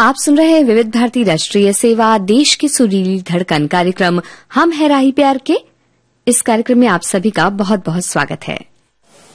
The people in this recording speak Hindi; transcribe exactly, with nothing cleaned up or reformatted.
आप सुन रहे हैं विविध भारती राष्ट्रीय सेवा, देश की सुरीली धड़कन कार्यक्रम हम है राही प्यार के। इस कार्यक्रम में आप सभी का बहुत बहुत स्वागत है।